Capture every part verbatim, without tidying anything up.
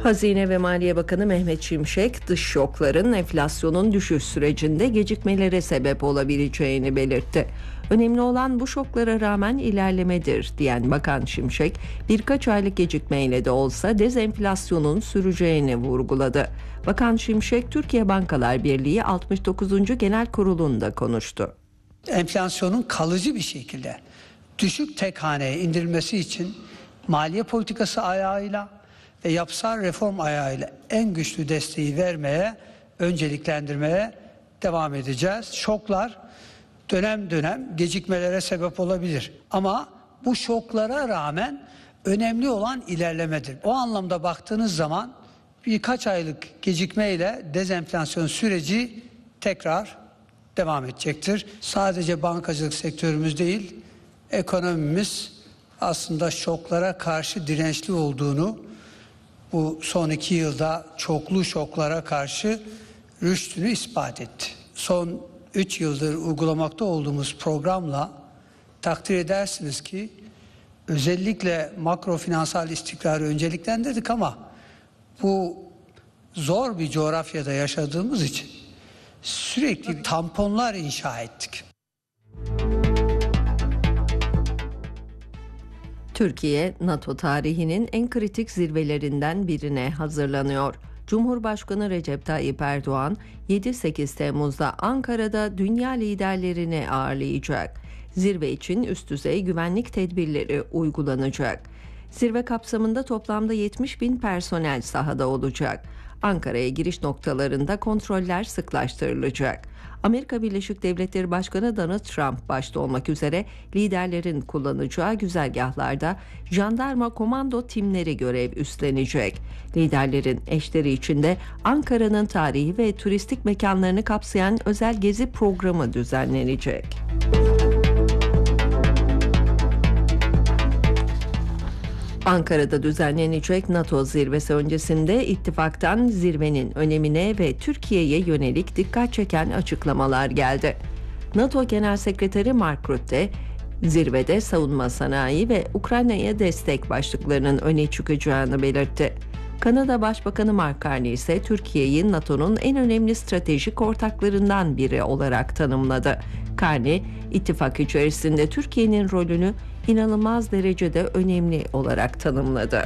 Hazine ve Maliye Bakanı Mehmet Şimşek, dış şokların enflasyonun düşüş sürecinde gecikmelere sebep olabileceğini belirtti. Önemli olan bu şoklara rağmen ilerlemedir diyen Bakan Şimşek, birkaç aylık gecikmeyle de olsa dezenflasyonun süreceğini vurguladı. Bakan Şimşek, Türkiye Bankalar Birliği altmış dokuzuncu Genel Kurulu'nda konuştu. Enflasyonun kalıcı bir şekilde düşük tek haneye indirilmesi için maliye politikası ayağıyla ve yapısal reform ayağıyla en güçlü desteği vermeye, önceliklendirmeye devam edeceğiz. Şoklar dönem dönem gecikmelere sebep olabilir. Ama bu şoklara rağmen önemli olan ilerlemedir. O anlamda baktığınız zaman birkaç aylık gecikmeyle dezenflasyon süreci tekrar devam edecektir. Sadece bankacılık sektörümüz değil, ekonomimiz aslında şoklara karşı dirençli olduğunu, bu son iki yılda çoklu şoklara karşı rüştünü ispat etti. Son üç yıldır uygulamakta olduğumuz programla takdir edersiniz ki özellikle makro finansal istikrarı önceliklendirdik ama bu zor bir coğrafyada yaşadığımız için sürekli tamponlar inşa ettik. Türkiye, NATO tarihinin en kritik zirvelerinden birine hazırlanıyor. Cumhurbaşkanı Recep Tayyip Erdoğan, yedi sekiz Temmuz'da Ankara'da dünya liderlerini ağırlayacak. Zirve için üst düzey güvenlik tedbirleri uygulanacak. Zirve kapsamında toplamda yetmiş bin personel sahada olacak. Ankara'ya giriş noktalarında kontroller sıklaştırılacak. Amerika Birleşik Devletleri Başkanı Donald Trump başta olmak üzere liderlerin kullanacağı güzergahlarda jandarma komando timleri görev üstlenecek. Liderlerin eşleri için de Ankara'nın tarihi ve turistik mekanlarını kapsayan özel gezi programı düzenlenecek. Ankara'da düzenlenecek NATO zirvesi öncesinde ittifaktan zirvenin önemine ve Türkiye'ye yönelik dikkat çeken açıklamalar geldi. NATO Genel Sekreteri Mark Rutte, zirvede savunma sanayi ve Ukrayna'ya destek başlıklarının öne çıkacağını belirtti. Kanada Başbakanı Mark Carney ise Türkiye'yi NATO'nun en önemli stratejik ortaklarından biri olarak tanımladı. Carney, ittifak içerisinde Türkiye'nin rolünü inanılmaz derecede önemli olarak tanımladı.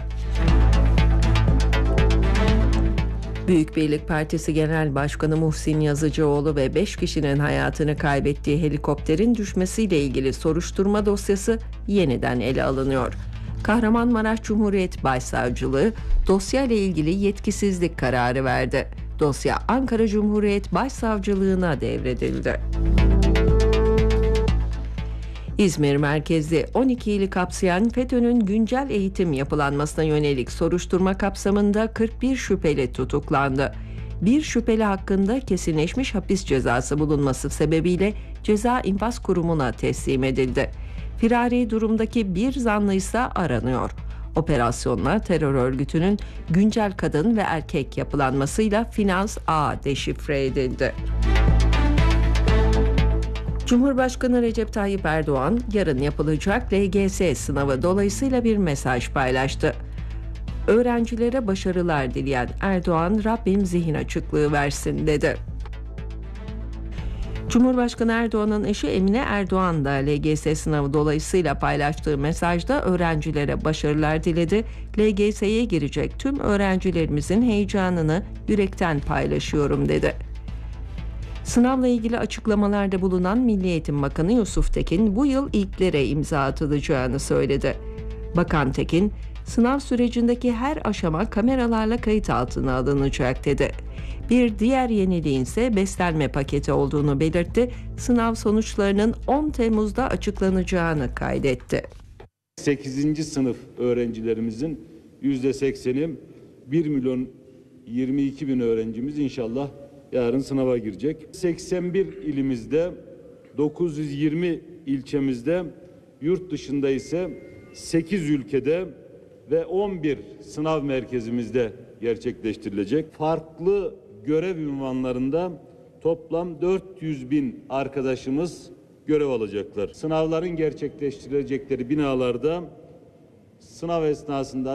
Büyük Birlik Partisi Genel Başkanı Muhsin Yazıcıoğlu ve beş kişinin hayatını kaybettiği helikopterin düşmesiyle ilgili soruşturma dosyası yeniden ele alınıyor. Kahramanmaraş Cumhuriyet Başsavcılığı dosyayla ilgili yetkisizlik kararı verdi. Dosya Ankara Cumhuriyet Başsavcılığına devredildi. İzmir merkezli on iki ili kapsayan FETÖ'nün güncel eğitim yapılanmasına yönelik soruşturma kapsamında kırk bir şüpheli tutuklandı. Bir şüpheli hakkında kesinleşmiş hapis cezası bulunması sebebiyle Ceza İnfaz Kurumu'na teslim edildi. Firari durumdaki bir zanlı ise aranıyor. Operasyonla terör örgütünün güncel kadın ve erkek yapılanmasıyla finans ağı deşifre edildi. Cumhurbaşkanı Recep Tayyip Erdoğan, yarın yapılacak L G S sınavı dolayısıyla bir mesaj paylaştı. Öğrencilere başarılar dileyen Erdoğan, Rabbim zihin açıklığı versin dedi. Cumhurbaşkanı Erdoğan'ın eşi Emine Erdoğan da L G S sınavı dolayısıyla paylaştığı mesajda öğrencilere başarılar diledi. L G S'ye girecek tüm öğrencilerimizin heyecanını yürekten paylaşıyorum dedi. Sınavla ilgili açıklamalarda bulunan Milli Eğitim Bakanı Yusuf Tekin bu yıl ilklere imza atılacağını söyledi. Bakan Tekin, sınav sürecindeki her aşama kameralarla kayıt altına alınacak dedi. Bir diğer yeniliğin ise beslenme paketi olduğunu belirtti. Sınav sonuçlarının on Temmuz'da açıklanacağını kaydetti. sekizinci sınıf öğrencilerimizin yüzde sekseni bir milyon yirmi iki bin öğrencimiz inşallah yarın sınava girecek. seksen bir ilimizde, dokuz yüz yirmi ilçemizde, yurt dışında ise sekiz ülkede ve on bir sınav merkezimizde gerçekleştirilecek. Farklı görev ünvanlarında toplam dört yüz bin arkadaşımız görev alacaklar. Sınavların gerçekleştirilecekleri binalarda sınav esnasında